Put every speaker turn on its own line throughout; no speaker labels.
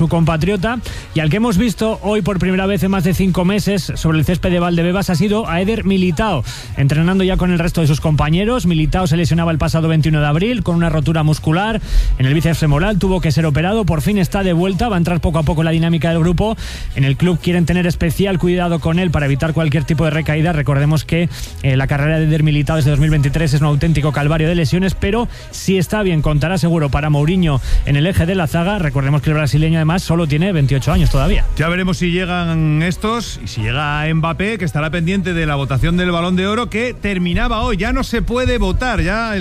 su compatriota, y al que hemos visto hoy por primera vez en más de 5 meses sobre el césped de Valdebebas ha sido a Eder Militao, entrenando ya con el resto de sus compañeros. Militao se lesionaba el pasado 21 de abril con una rotura muscular en el bíceps femoral, tuvo que ser operado, por fin está de vuelta, va a entrar poco a poco en la dinámica del grupo. En el club quieren tener especial cuidado con él para evitar cualquier tipo de recaída. Recordemos que la carrera de Eder Militao desde 2023 es un auténtico calvario de lesiones, pero si está bien contará seguro para Mourinho en el eje de la zaga. Recordemos que el brasileño además solo tiene 28 años todavía.
Ya veremos si llegan estos y si llega Mbappé, que estará pendiente de la votación del Balón de Oro, que terminaba hoy. Ya no se puede votar, ya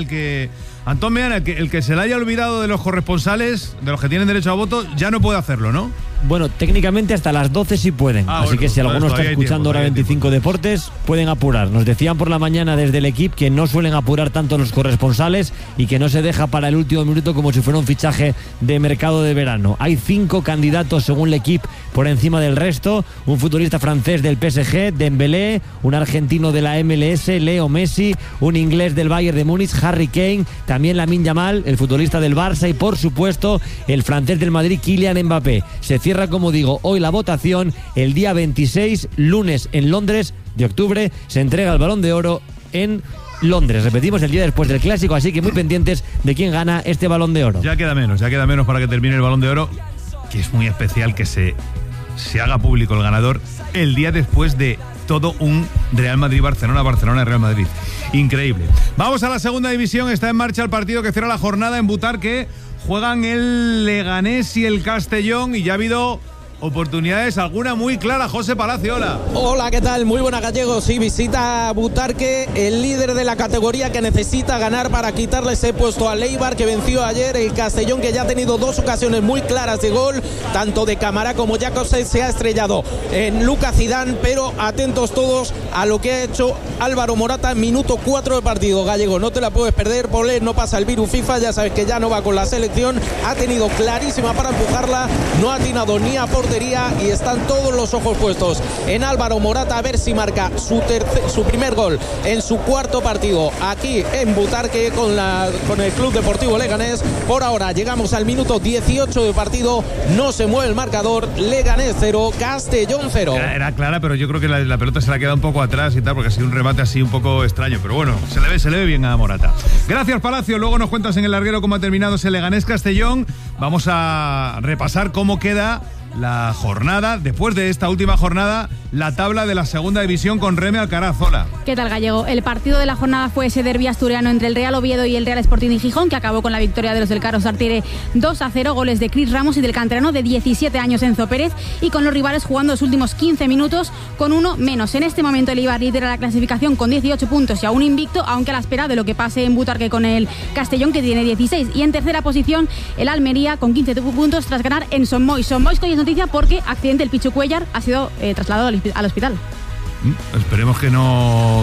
Antón Meana, el que se le haya olvidado de los corresponsales, de los que tienen derecho a voto, ya no puede hacerlo, ¿no?
Bueno, técnicamente hasta las 12 sí pueden. Así
bueno,
que si alguno está escuchando ahora 25 Deportes, pueden apurar. Nos decían por la mañana desde el equipo que no suelen apurar tanto los corresponsales y que no se deja para el último minuto como si fuera un fichaje de mercado de verano. Hay 5 candidatos según el equipo por encima del resto. Un futbolista francés del PSG, Dembélé, un argentino de la MLS, Leo Messi, un inglés del Bayern de Múnich, Harry Kane, también Lamine Yamal, el futbolista del Barça, y por supuesto el francés del Madrid, Kylian Mbappé. Se cierra, como digo, hoy la votación. El día 26, lunes, en Londres de octubre, se entrega el Balón de Oro en Londres. Repetimos, el día después del Clásico, así que muy pendientes de quién gana este Balón de Oro.
Ya queda menos para que termine el Balón de Oro, que es muy especial que se haga público el ganador el día después de todo un Real Madrid-Barcelona, Barcelona-Real Madrid. Increíble. Vamos a la segunda división. Está en marcha el partido que cierra la jornada en Butarque. Juegan el Leganés y el Castellón, y ya ha habido oportunidades, alguna muy clara. José Palacio, hola.
Hola, ¿qué tal? Muy buena, Gallego. Sí, visita Butarque, el líder de la categoría, que necesita ganar para quitarle ese puesto al Eibar, que venció ayer. El Castellón, que ya ha tenido 2 ocasiones muy claras de gol, tanto de Camará como Jacobsen. Se ha estrellado en Lucas Zidane, pero atentos todos a lo que ha hecho Álvaro Morata en minuto 4 de partido. Gallego, no te la puedes perder, por él no pasa el virus FIFA, ya sabes que ya no va con la selección, ha tenido clarísima para empujarla, no ha atinado ni a portería, y están todos los ojos puestos en Álvaro Morata, a ver si marca su primer gol en su 4º partido aquí en Butarque con el Club Deportivo Leganés. Por ahora llegamos al minuto 18 de partido, no se mueve el marcador, Leganés 0, Castellón 0.
Era clara, pero yo creo que la pelota se la ha quedado un poco atrás y tal, porque ha sido un remate así un poco extraño, pero bueno, se le ve bien a Morata. Gracias, Palacio. Luego nos cuentas en el larguero cómo ha terminado ese Leganés Castellón. Vamos a repasar cómo queda la jornada, después de esta última jornada, la tabla de la segunda división con Reme Alcaraz. Hola.
¿Qué tal, Gallego? El partido de la jornada fue ese derbi asturiano entre el Real Oviedo y el Real Sporting de Gijón, que acabó con la victoria de los del Carlos Artiere 2-0, goles de Cris Ramos y del canterano de 17 años, Enzo Pérez, y con los rivales jugando los últimos 15 minutos con uno menos. En este momento el Eibar lidera la clasificación con 18 puntos y aún invicto, aunque a la espera de lo que pase en Butarque con el Castellón, que tiene 16. Y en tercera posición el Almería con 15 puntos tras ganar en Son Moix. Son Moix, que hoy es noticia porque accidente, el Pichu Cuellar ha sido trasladado al hospital.
Esperemos que no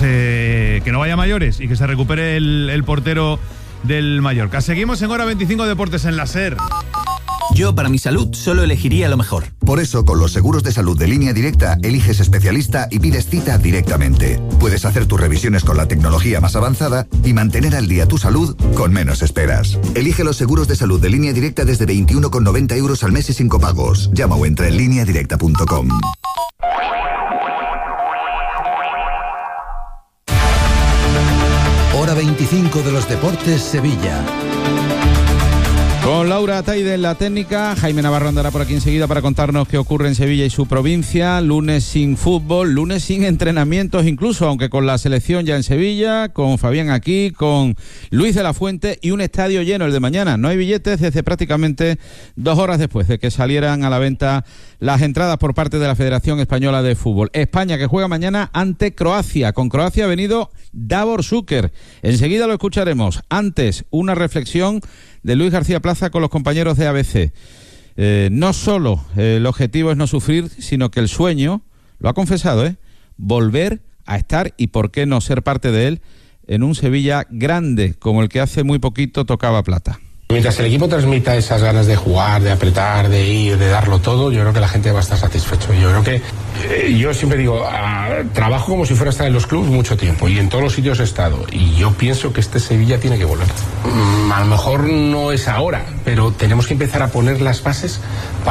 pase, que no vaya a mayores y que se recupere el portero del Mallorca. Seguimos en Hora 25 Deportes en la SER.
Yo, para mi salud, solo elegiría lo mejor.
Por eso, con los seguros de salud de Línea Directa, eliges especialista y pides cita directamente. Puedes hacer tus revisiones con la tecnología más avanzada y mantener al día tu salud con menos esperas. Elige los seguros de salud de Línea Directa desde 21,90 € al mes y sin copagos. Llama o entra en lineadirecta.com.
Hora 25 de los Deportes, Sevilla.
Con Laura Ataide en la técnica, Jaime Navarro andará por aquí enseguida para contarnos qué ocurre en Sevilla y su provincia. Lunes sin fútbol, lunes sin entrenamientos incluso, aunque con la selección ya en Sevilla, con Fabián aquí, con Luis de la Fuente y un estadio lleno el de mañana. No hay billetes desde prácticamente 2 horas después de que salieran a la venta las entradas por parte de la Federación Española de Fútbol. España, que juega mañana ante Croacia. Con Croacia ha venido Davor Šuker. Enseguida lo escucharemos. Antes, una reflexión de Luis García Plaza con los compañeros de ABC. No solo el objetivo es no sufrir, sino que el sueño, lo ha confesado, volver a estar y por qué no ser parte de él en un Sevilla grande como el que hace muy poquito tocaba plata.
Mientras el equipo transmita esas ganas de jugar, de apretar, de ir, de darlo todo, yo creo que la gente va a estar satisfecho. Yo creo que, yo siempre digo, trabajo como si fuera a estar en los clubes mucho tiempo y en todos los sitios he estado. Y yo pienso que este Sevilla tiene que volver. A lo mejor no es ahora, pero tenemos que empezar a poner las bases